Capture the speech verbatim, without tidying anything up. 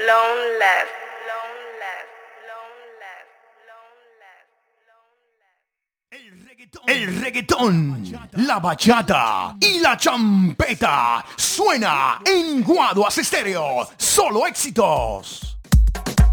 Lone left, lone left, lone left, lone left, lone left. El reggaetón, la bachata y la champeta suena en Guaduas Estéreo. Solo éxitos.